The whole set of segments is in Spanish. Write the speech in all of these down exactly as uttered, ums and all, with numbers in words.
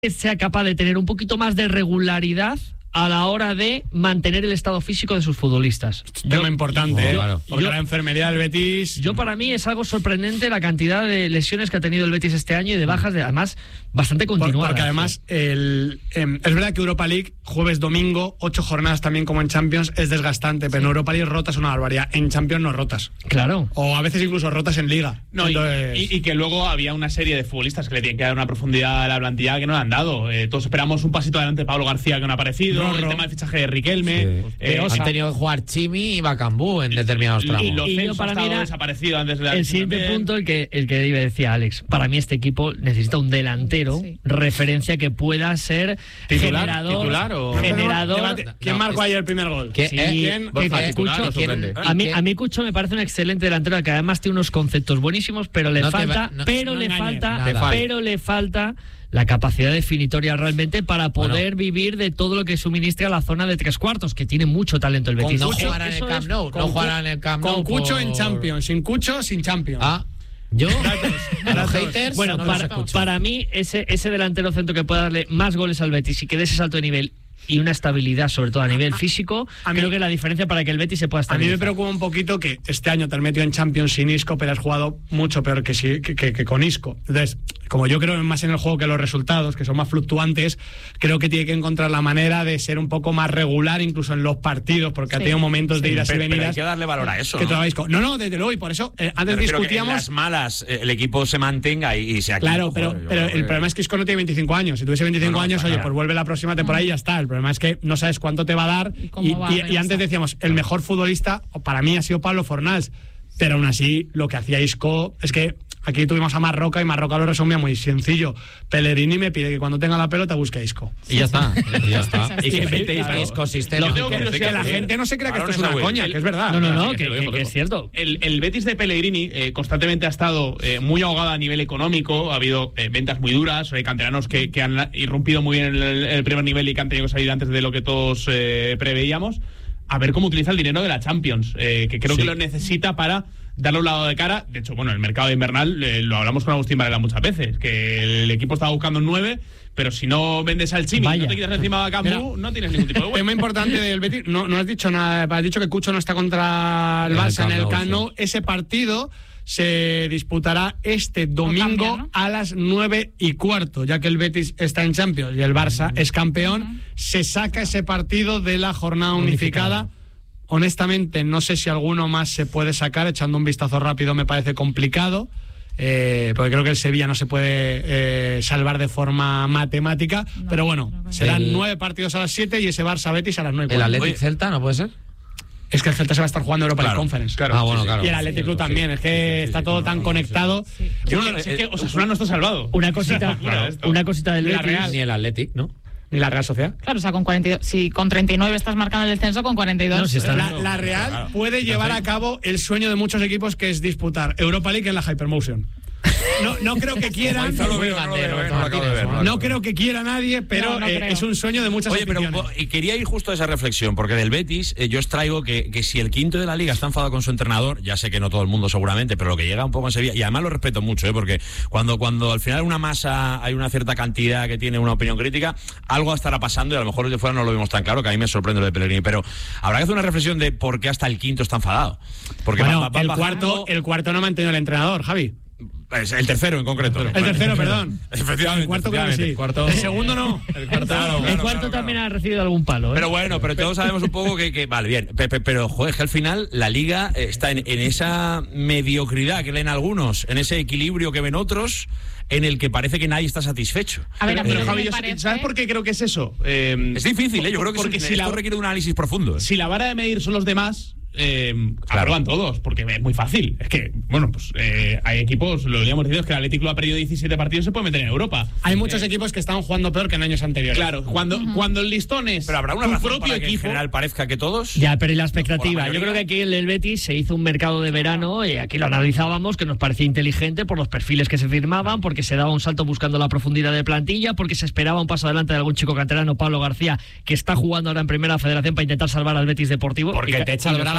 sea capaz de tener un poquito más de regularidad a la hora de mantener el estado físico de sus futbolistas. Tema importante, yo, ¿eh? Claro. Porque yo, la enfermedad del Betis... Yo para mí es algo sorprendente la cantidad de lesiones que ha tenido el Betis este año y de bajas, de, además, bastante continuadas. Porque además, el, eh, es verdad que Europa League, jueves, domingo, ocho jornadas también como en Champions, es desgastante, pero en Europa League rotas una barbaridad. En Champions no rotas. Claro. O a veces incluso rotas en Liga. No, Entonces... y, y, y que luego había una serie de futbolistas que le tienen que dar una profundidad a la plantilla que no le han dado. Eh, todos esperamos un pasito adelante de Pablo García, que no ha aparecido, Rorro. El tema de fichaje de Riquelme. Sí. Eh, Han tenido que jugar Chimi y Bacambú en determinados tramos. Y, y, y yo para ha mí era desaparecido antes de la el siguiente también. punto, el que el que decía Alex. Para mí este equipo necesita un delantero, sí. referencia que pueda ser ¿Titular? generador. ¿Titular o...? generador ¿Quién no, marcó es... ayer el primer gol? ¿Quién? Sí, ¿Eh? ¿Quién? ¿Quién? Que Cucho, ¿quién? A mí, a mí Cucho me parece un excelente delantero que además tiene unos conceptos buenísimos, pero le no falta, va, no, pero no le engañes, falta, nada. pero le falta la capacidad definitoria realmente para poder bueno. vivir de todo lo que suministra la zona de tres cuartos, que tiene mucho talento el Betis. No jugará en el Camp Nou, no jugará en el Camp Nou. Con Cucho por... en Champions, sin Cucho, sin Champions. Ah, yo, datos, los haters, bueno, no para, para mí ese, ese delantero centro que pueda darle más goles al Betis y que dé ese salto de nivel y una estabilidad, sobre todo a nivel físico, a mí, creo que es la diferencia para que el Betis se pueda estabilizar. A mí me preocupa un poquito que este año te has metido en Champions sin Isco, pero has jugado mucho peor que, que, que, que con Isco. Entonces, como yo creo más en el juego que los resultados, que son más fluctuantes, creo que tiene que encontrar la manera de ser un poco más regular, incluso en los partidos, porque sí. ha tenido momentos sí. de idas pero, y venidas. Pero hay que darle valor a eso, que ¿no? Isco. No, no, desde luego, y por eso eh, antes discutíamos... Que en las malas eh, el equipo se mantenga y, y sea aquí. Claro, pero, joder, pero el que... problema es que Isco no tiene veinticinco años. Si tuviese veinticinco no, no, años, oye, pues vuelve la próxima temporada y ya está. El problema es que no sabes cuánto te va a dar. Y, y, y, y antes decíamos, el mejor futbolista para mí ha sido Pablo Fornals, pero aún así lo que hacía Isco es que aquí tuvimos a Marroca y Marroca lo resumía muy sencillo. Pellegrini me pide que cuando tenga la pelota busque a Isco. Y ya está. Y ya está. Y que mete claro. Isco sistema. Que, que, que la gente no se crea que esto es una coña, que es verdad. No, no, no, que, que, que es cierto. El, el Betis de Pellegrini eh, constantemente ha estado eh, muy ahogado a nivel económico. Ha habido eh, ventas muy duras, eh, canteranos que, que han irrumpido muy bien en el, el primer nivel y que han tenido que salir antes de lo que todos eh, preveíamos. A ver cómo utiliza el dinero de la Champions, eh, que creo sí. que lo necesita para darle un lado de cara. De hecho, bueno, el mercado invernal eh, lo hablamos con Agustín Varela muchas veces, que el equipo estaba buscando un nueve, pero si no vendes al Chimi, no te quitas encima de Bacambú, no tienes ningún tipo de huevo. Tema importante del Betis, no, no has dicho nada, has dicho que Cucho no está contra el Barça en el Camp Nou. Ese partido se disputará este domingo cambia, ¿no? a las nueve y cuarto, ya que el Betis está en Champions y el Barça uh-huh. es campeón. Uh-huh. Se saca ese partido de la jornada unificada. unificada. Honestamente, no sé si alguno más se puede sacar. Echando un vistazo rápido me parece complicado, eh, porque creo que el Sevilla no se puede eh, salvar de forma matemática. No, pero bueno, no serán el... nueve partidos a las siete y ese Barça-Betis a las nueve. ¿El Athletic Celta no puede ser? Es que el Celta se va a estar jugando Europa League Conference. Claro, ah, bueno, claro. Y el Athletic Club sí, también. Sí, es que sí, está sí, todo sí, tan sí, conectado. Sí, sí. Yo no, es que Osasuna no está salvado. Una cosita, una cosita del Betis. Ni el Athletic, ¿no? Ni la Real Sociedad. Claro, o sea, con cuarenta y dos, si con treinta y nueve estás marcando el descenso, con cuarenta y dos. No, si está la, la Real claro, puede llevar a cabo el sueño de muchos equipos, que es disputar Europa League en la Hypermotion. No, no creo que quieran. No, lo veo, no, lo veo, no, lo acabo de ver, no, no creo que quiera nadie, pero no, no eh, es un sueño de muchas Oye, aficiones. pero y quería ir justo a esa reflexión, porque del Betis eh, yo os traigo que, que si el quinto de la Liga está enfadado con su entrenador, ya sé que no todo el mundo seguramente, pero lo que llega un poco en Sevilla, y además lo respeto mucho, ¿eh? porque cuando, cuando al final una masa hay una cierta cantidad que tiene una opinión crítica, algo estará pasando y a lo mejor desde fuera no lo vemos tan claro, que a mí me sorprende lo de Pellegrini, pero habrá que hacer una reflexión de por qué hasta el quinto está enfadado. Porque bueno, va, va el, bajando... cuarto, el cuarto no ha mantenido el entrenador, Javi. El tercero en concreto. El tercero, perdón. Efectivamente. El cuarto, creo que sí. El, cuarto... el segundo no. El cuarto, claro, el cuarto claro, también claro. ha recibido algún palo. ¿eh? Pero bueno, pero todos sabemos un poco que, que vale, bien. Pero, pero joder, es que al final la Liga está en, en esa mediocridad que leen algunos, en ese equilibrio que ven otros, en el que parece que nadie está satisfecho. A ver, pero, eh, Javi, parece... ¿sabes por qué creo que es eso? Eh, es difícil, ¿eh? Yo creo que porque es, si esto la... requiere de un análisis profundo. ¿eh? Si la vara de medir son los demás... Eh, claro. aprueban todos, porque es muy fácil. Es que, bueno, pues eh, hay equipos, lo habíamos dicho, es que el Atlético ha perdido diecisiete partidos, se puede meter en Europa. Hay muchos eh, equipos que están jugando peor que en años anteriores. Claro, cuando, uh-huh. cuando el listón es pero habrá una tu razón propio para que equipo. En general parezca que todos. Ya, pero y la expectativa. Yo creo que aquí el, el Betis se hizo un mercado de verano y aquí lo analizábamos, que nos parecía inteligente por los perfiles que se firmaban, porque se daba un salto buscando la profundidad de plantilla, porque se esperaba un paso adelante de algún chico canterano, Pablo García, que está jugando ahora en Primera Federación para intentar salvar al Betis Deportivo. Porque y, te echa el Braga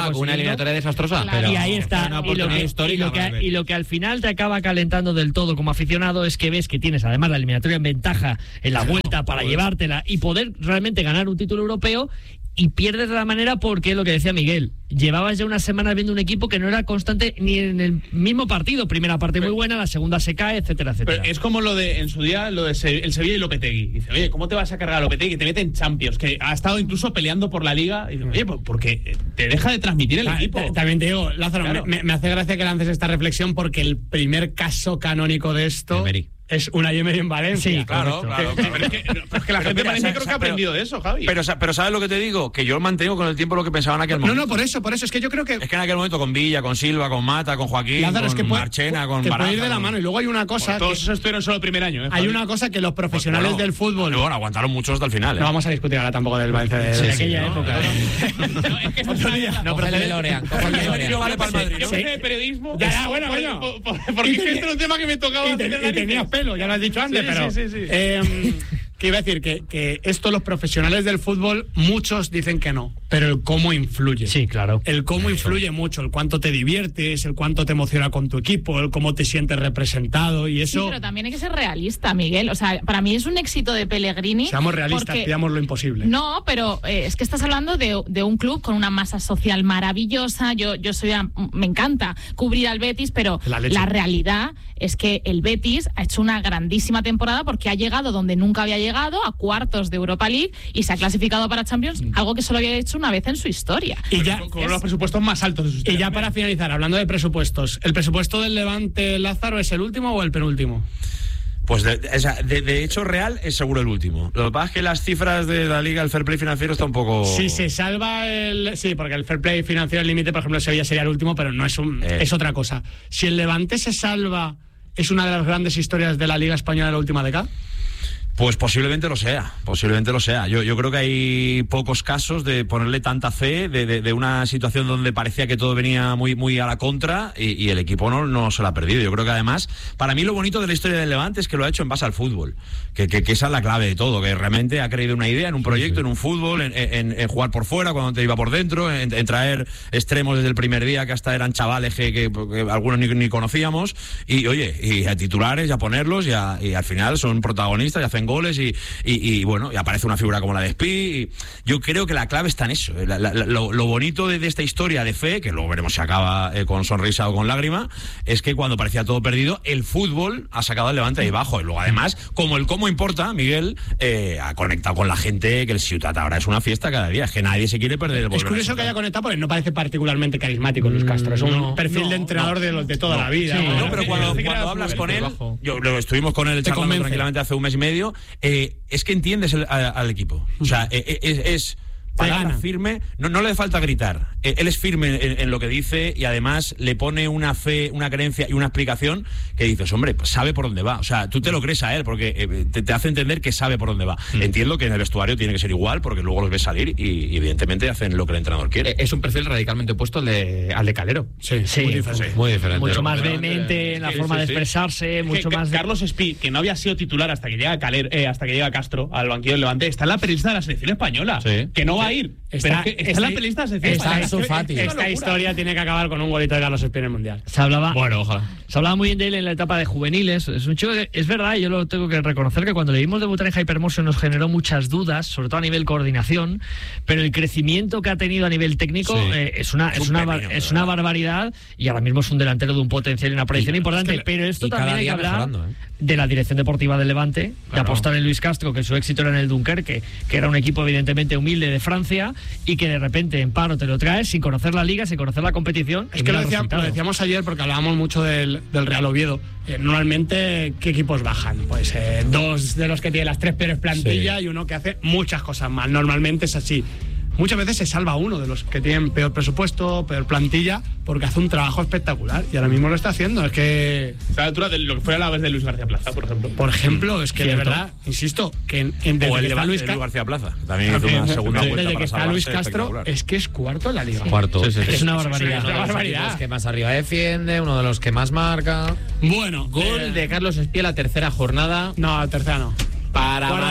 con una consiguiendo. eliminatoria desastrosa. Claro. Pero Y ahí está. una Y lo, oportunidad que, histórica y, lo que, para el y lo que al final te acaba calentando del todo como aficionado es que ves que tienes además la eliminatoria en ventaja en la vuelta para llevártela y poder realmente ganar un título europeo, y pierdes de la manera porque lo que decía Miguel, llevabas ya unas semanas viendo un equipo que no era constante ni en el mismo partido. Primera parte muy buena, la segunda se cae, etcétera, etcétera. Pero es como lo de en su día lo de Se- el Sevilla y Lopetegui. Dice, oye, ¿cómo te vas a cargar a Lopetegui que te mete en Champions? Que ha estado incluso peleando por la Liga. Y dice, oye, pues porque te deja de transmitir el Ta- equipo. ta- También te digo, Lázaro, Claro. me, me hace gracia que lances esta reflexión porque el primer caso canónico de esto Emery. es una Emery en Valencia. Sí, Claro, correcto. claro, Pero es que, pero es que la Pero gente mira, parece sa- creo que sa- ha aprendido de eso, Javi. Pero, sa- pero ¿sabes lo que te digo? Que yo mantengo con el tiempo lo que pensaba en aquel No, momento. no, por eso, por eso. Es que yo creo que Es que en aquel momento con Villa, con Silva, con Mata, con Joaquín, Lázaro, con es que puede, Marchena, con que puede Baraja, ir de la con- mano. Y luego hay una cosa. Todos que- esos estuvieron solo el primer año. ¿eh, hay Javi? una cosa que los profesionales Bueno, del fútbol. Bueno, aguantaron mucho hasta el final. ¿eh? No vamos a discutir ahora tampoco del Valencia de, En de aquella época. No, es que esto Otro día. está- No, Coge el procede- DeLorean, coge el DeLorean. No vale para el Madrid, Yo Sí. sé de periodismo. Ya, ya, bueno, por- coño. por- por- Porque Y es que ten- este era un tema que me tocaba. Y, ten- hacer y tenías pelo, ya lo has dicho antes, Sí, pero. sí, sí, sí. eh, que iba a decir que, que esto los profesionales del fútbol, muchos dicen que no, pero el cómo influye. Sí, claro. El cómo influye mucho, el cuánto te diviertes, el cuánto te emociona con tu equipo, el cómo te sientes representado y Sí, eso. pero también hay que ser realista, Miguel. O sea, para mí es un éxito de Pellegrini. Seamos realistas, porque- pidamos lo imposible. No, pero eh, es que estás hablando de, de un club con una masa social maravillosa. Yo, yo soy, a- me encanta cubrir al Betis, pero La leche. la realidad es que el Betis ha hecho una grandísima temporada porque ha llegado donde nunca había llegado, a cuartos de Europa League, y se ha clasificado para Champions, algo que solo había hecho una vez en su historia. Y ya, Con, con los presupuestos más altos de sus y ya para finalizar, hablando de presupuestos, ¿el presupuesto del Levante, Lázaro, es el último o el penúltimo? Pues de, o sea, de, de hecho real es seguro el último. Lo que pasa es que las cifras de la Liga, el fair play financiero está un poco... Si se salva el... Sí, porque el fair play financiero al límite, por ejemplo, el Sevilla sería el último, pero no es un Eh. es otra cosa. Si el Levante se salva, ¿es una de las grandes historias de la Liga Española de la última década? Pues posiblemente lo sea, posiblemente lo sea. Yo, yo creo que hay pocos casos de ponerle tanta fe de, de, de una situación donde parecía que todo venía muy, muy a la contra y, y el equipo no, no se lo ha perdido. Yo creo que además, para mí lo bonito de la historia del Levante es que lo ha hecho en base al fútbol, que, que, que esa es la clave de todo, que realmente ha creído una idea en un proyecto, en un fútbol, en, en, en jugar por fuera cuando te iba por dentro, en, en traer extremos desde el primer día que hasta eran chavales que, que, que algunos ni, ni conocíamos y oye, y a titulares y a ponerlos y, a, y al final son protagonistas y hacen goles y, y, y bueno, y aparece una figura como la de Spi. Y yo creo que la clave está en eso. La, la, la, lo, lo bonito de, de esta historia de fe, que luego veremos si acaba eh, con sonrisa o con lágrima, es que cuando parecía todo perdido, el fútbol ha sacado al Levante de ahí abajo. Y luego además, como el cómo importa, Miguel, eh, ha conectado con la gente, que el Ciutat ahora es una fiesta cada día, es que nadie se quiere perder el Es volver a curioso ese que haya campo. conectado porque no parece particularmente carismático Luis Castro. Es un no, perfil no, de entrenador de los de toda la vida. Sí, ¿no? No, pero cuando, Parece que cuando era hablas muy con él, bajo. yo lo estuvimos con él Te charlando convence. tranquilamente hace un mes y medio, eh, es que entiendes el- a- al equipo. O sea, eh, eh, es, es palabra gana. firme, no, no le falta gritar. Eh, Él es firme en, en lo que dice y además le pone una fe, una creencia y una explicación que dices, hombre, pues sabe por dónde va. O sea, tú te lo crees a él porque eh, te, te hace entender que sabe por dónde va. Entiendo que en el vestuario tiene que ser igual porque luego los ves salir y, y evidentemente hacen lo que el entrenador quiere. Eh, Es un perfil radicalmente opuesto al de, al de Calero. Sí, Sí, muy diferente. Muy diferente. Mucho más Pero- vehemente en la sí, forma sí, de sí. expresarse, Es que mucho Ca- más... de- Carlos Espí, que no había sido titular hasta que llega Caler, eh, hasta que llega Castro al banquillo del Levante, está en la pelista de la selección española. Sí. Que no va a ir. Pero es que está en la pelista de la selección está española. en su Es que- Fati. es una Esta locura. historia tiene que acabar con un golito de Carlos Espí en el Mundial. Se hablaba, Bueno, ojalá. se hablaba muy bien de él en la etapa de juveniles. Es un chico que, es verdad, yo lo tengo que reconocer, que cuando le vimos debutar en Hypermotion nos generó muchas dudas, sobre todo a nivel coordinación, pero el crecimiento que ha tenido a nivel técnico Sí. eh, es una, Es es, un una, pepino, bar- de es una verdad. barbaridad y ahora mismo es un delantero de un potencial y una proyección Y- importante. es que- pero esto y cada también hay que día hablar mejorando, ¿eh? de la dirección deportiva del Levante, de Claro. apostar en Luis Castro, que su éxito era en el Dunkerque, que era un equipo evidentemente humilde de Francia, y que de repente en paro te lo traes sin conocer la liga, sin conocer la competición. Es y que lo, mira el decía- lo resultado. decíamos ayer porque hablábamos mucho del, del Real Oviedo. Eh, normalmente, ¿qué equipos bajan? Pues eh, dos de los que tienen las tres peores plantillas Sí. y uno que hace muchas cosas mal. Normalmente es así. Muchas veces se salva uno de los que tienen peor presupuesto, peor plantilla, porque hace un trabajo espectacular. Y ahora mismo lo está haciendo. Es que, Está a la altura de lo que fuera la vez de Luis García Plaza, por ejemplo. por ejemplo, es que de Cierto. verdad, insisto, que en, en- desde O el que de, está Luis Luis Ca- García Plaza, que también hizo desde- una segunda desde vuelta que para está salvarse, Luis Castro, espectacular. es que es cuarto en la liga. Cuarto. Es una Es barbaridad. una Uno de los barbaridad. equipos que más arriba defiende, uno de los que más marca. Bueno, Gol eh, de Carlos Espí en la tercera jornada No, tercera no. para Guárdalo. mandar a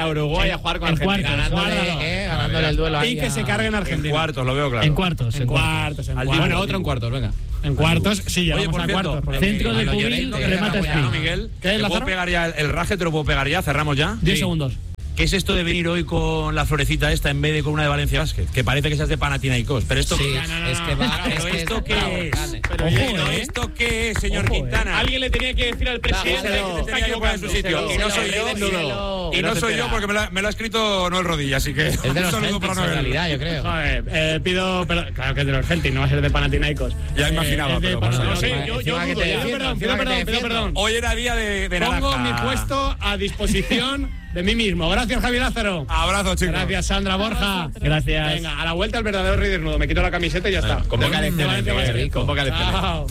a Uruguay a jugar con en Argentina. cuartos, Ganándole, guárdalo. eh, ganándole el duelo ahí Y que a- se carguen En Argentina. cuartos, lo veo claro. En cuartos. En cuartos, en Al cuartos. Bueno, otro en cuartos, venga. En cuartos, sí, Oye, llegamos por a cierto, cuartos. Centro de Lo Cubil, Llorente, remata que Spin. ¿No, Miguel? ¿Qué es, ¿Te puedo Lázaro? pegar ya el, el raje? ¿Te lo puedo pegar ya? ¿Cerramos ya? diez segundos. ¿Qué es esto de venir hoy con la florecita esta en vez de con una de Valencia Basket? Que parece que seas de Panathinaikos. Pero esto Sí, qué no, no, es no, que no, va. ¿Pero es que esto es- qué es? Pero Ojo, ojo, ¿eh? ¿Esto qué es, señor Ojo, ¿eh? Quintana? Alguien le tenía que decir al presidente Díselo. que se está Tenía que poner en su sitio. equivocando. Y no soy Díselo, yo. díselo. Y no soy yo porque me lo, ha- me lo ha escrito Noel Rodilla, así que Es de un los saludo para Celtics, en Noel. realidad, yo creo. Joder, eh, pido perdón. Claro que es de los Celtics, no va a ser de Panathinaikos. Ya Eh, imaginaba, es de pero Pan- bueno, no sí, sé, yo- yo Encima que dudo, te yo Pido defiendo, perdón, pido encima que te perdón, pido defiendo. perdón. Hoy era día de, de Pongo naranja. mi puesto a disposición de mí mismo. Gracias, Javi Lázaro. Abrazo, chicos. Gracias, Sandra Borja. Gracias. Venga, a la vuelta el verdadero rey desnudo. Me quito la camiseta y ya está. Convoca De lecciones, Valencia qué Basket. rico. Convoca lecciones. Chao.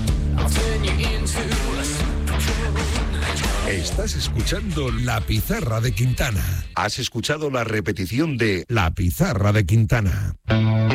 Estás escuchando La Pizarra de Quintana. Has escuchado la repetición de La Pizarra de Quintana.